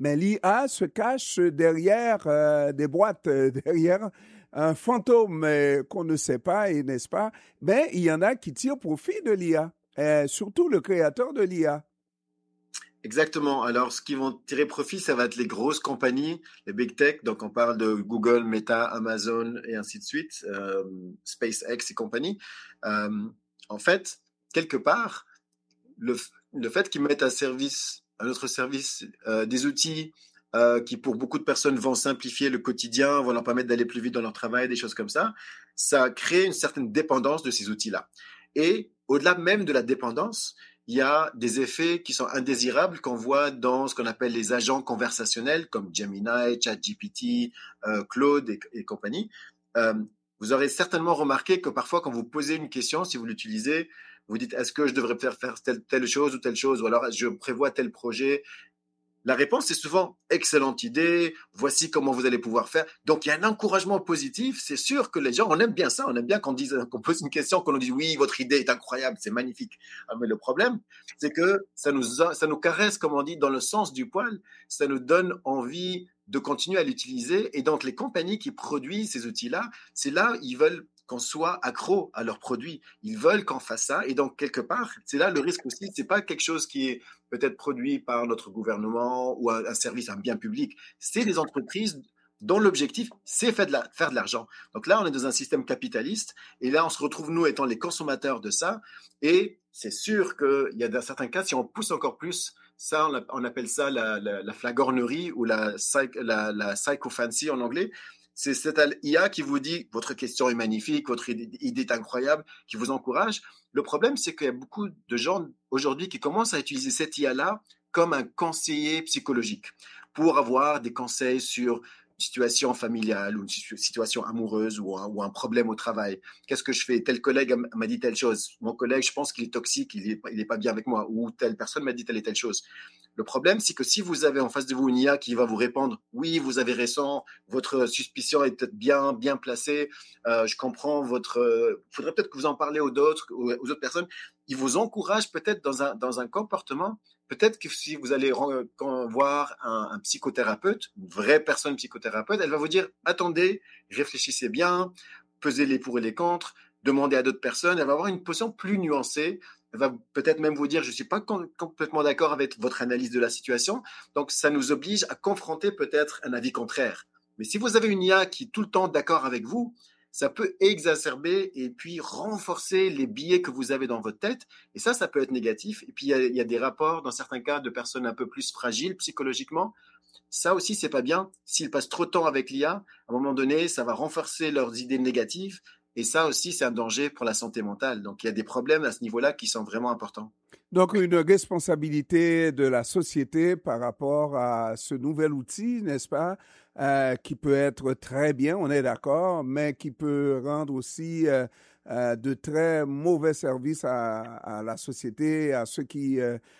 Mais l'IA se cache derrière des boîtes, derrière un fantôme qu'on ne sait pas, et n'est-ce pas? Mais il y en a qui tirent profit de l'IA, surtout le créateur de l'IA. Exactement. Alors, ce qui vont tirer profit, ça va être les grosses compagnies, les big tech. Donc, on parle de Google, Meta, Amazon et ainsi de suite, SpaceX et compagnie. Euh, En fait, quelque part, le fait qu'ils mettent à notre service, des outils qui, pour beaucoup de personnes, vont simplifier le quotidien, vont leur permettre d'aller plus vite dans leur travail, des choses comme ça crée une certaine dépendance de ces outils-là. Et au-delà même de la dépendance, il y a des effets qui sont indésirables qu'on voit dans ce qu'on appelle les agents conversationnels comme Gemini, ChatGPT, Claude et compagnie. Euh, Vous aurez certainement remarqué que parfois, quand vous posez une question, si vous l'utilisez, vous dites, est-ce que je devrais faire telle chose ou telle chose, ou alors je prévois tel projet. La réponse est souvent excellente idée, voici comment vous allez pouvoir faire. Donc il y a un encouragement positif, c'est sûr que les gens, on aime bien ça, on aime bien qu'on pose une question, qu'on nous dise oui, votre idée est incroyable, c'est magnifique. Ah, mais le problème, c'est que ça nous caresse, comme on dit, dans le sens du poil, ça nous donne envie de continuer à l'utiliser et donc les compagnies qui produisent ces outils-là, c'est là ils veulent qu'on soit accro à leurs produits. Ils veulent qu'on fasse ça et donc quelque part, c'est là le risque aussi, c'est pas quelque chose qui est peut-être produit par notre gouvernement ou un service, un bien public. C'est des entreprises dont l'objectif, c'est faire de l'argent. Donc là, on est dans un système capitaliste et là, on se retrouve, nous, étant les consommateurs de ça. Et c'est sûr qu'il y a dans certains cas, si on pousse encore plus, ça, on appelle ça la flagornerie ou la psychophancy en anglais. C'est cette IA qui vous dit votre question est magnifique, votre idée est incroyable, qui vous encourage. Le problème, c'est qu'il y a beaucoup de gens aujourd'hui qui commencent à utiliser cette IA-là comme un conseiller psychologique pour avoir des conseils sur une situation familiale ou une situation amoureuse ou un problème au travail. Qu'est-ce que je fais? Tel collègue m'a dit telle chose. Mon collègue, je pense qu'il est toxique, il est pas bien avec moi. Ou telle personne m'a dit telle et telle chose. Le problème, c'est que si vous avez en face de vous une IA qui va vous répondre, oui, vous avez raison, votre suspicion est peut-être bien placée, je comprends faudrait peut-être que vous en parlez aux autres personnes, ils vous encouragent peut-être dans un comportement, peut-être que si vous allez voir un psychothérapeute, une vraie personne psychothérapeute, elle va vous dire, attendez, réfléchissez bien, pesez les pour et les contre, demandez à d'autres personnes, elle va avoir une position plus nuancée. Elle va peut-être même vous dire, je ne suis pas complètement d'accord avec votre analyse de la situation. Donc, ça nous oblige à confronter peut-être un avis contraire. Mais si vous avez une IA qui est tout le temps d'accord avec vous, ça peut exacerber et puis renforcer les biais que vous avez dans votre tête. Et ça peut être négatif. Et puis, il y a des rapports, dans certains cas, de personnes un peu plus fragiles psychologiquement. Ça aussi, c'est pas bien. S'ils passent trop de temps avec l'IA, à un moment donné, ça va renforcer leurs idées négatives. Et ça aussi, c'est un danger pour la santé mentale. Donc, il y a des problèmes à ce niveau-là qui sont vraiment importants. Donc, une responsabilité de la société par rapport à ce nouvel outil, n'est-ce pas, qui peut être très bien, on est d'accord, mais qui peut rendre aussi de très mauvais services à la société, à ceux qui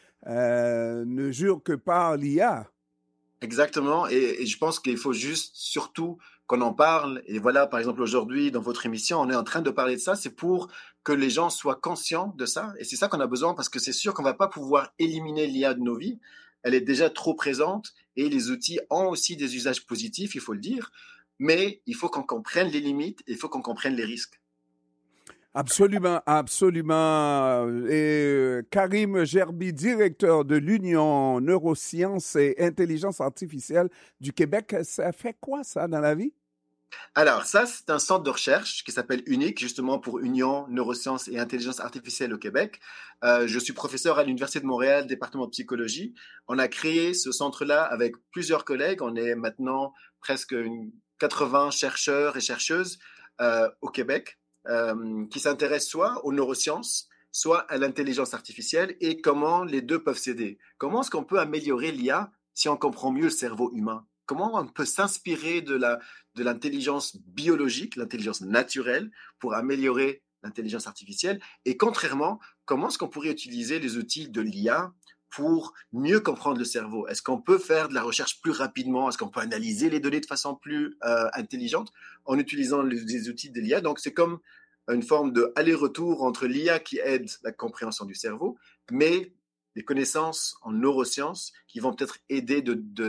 ne jurent que par l'IA. Exactement, et je pense qu'il faut juste surtout qu'on en parle. Et voilà, par exemple, aujourd'hui, dans votre émission, on est en train de parler de ça. C'est pour que les gens soient conscients de ça. Et c'est ça qu'on a besoin, parce que c'est sûr qu'on va pas pouvoir éliminer l'IA de nos vies. Elle est déjà trop présente et les outils ont aussi des usages positifs, il faut le dire. Mais il faut qu'on comprenne les limites et il faut qu'on comprenne les risques. Absolument, absolument. Et Karim Gerbi, directeur de l'Union Neurosciences et Intelligence Artificielle du Québec, ça fait quoi ça dans la vie? Alors, ça, c'est un centre de recherche qui s'appelle UNIC, justement pour Union Neurosciences et Intelligence Artificielle au Québec. Je suis professeur à l'Université de Montréal, département de psychologie. On a créé ce centre-là avec plusieurs collègues. On est maintenant presque 80 chercheurs et chercheuses au Québec qui s'intéressent soit aux neurosciences, soit à l'intelligence artificielle et comment les deux peuvent s'aider. Comment est-ce qu'on peut améliorer l'IA si on comprend mieux le cerveau humain? Comment on peut s'inspirer de l'intelligence biologique, l'intelligence naturelle, pour améliorer l'intelligence artificielle? Et contrairement, comment est-ce qu'on pourrait utiliser les outils de l'IA pour mieux comprendre le cerveau? Est-ce qu'on peut faire de la recherche plus rapidement? Est-ce qu'on peut analyser les données de façon plus intelligente en utilisant les outils de l'IA? Donc, c'est comme une forme de aller-retour entre l'IA qui aide la compréhension du cerveau, mais des connaissances en neurosciences qui vont peut-être aider